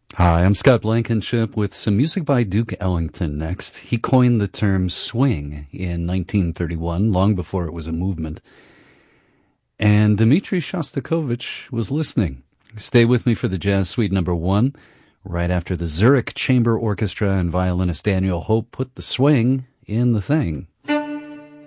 Hi, I'm Scott Blankenship with some music by Duke Ellington next. He coined the term swing in 1931, long before it was a movement. And Dmitri Shostakovich was listening. Stay with me for the Jazz Suite number 1, right after the Zurich Chamber Orchestra and violinist Daniel Hope put the swing in the thing.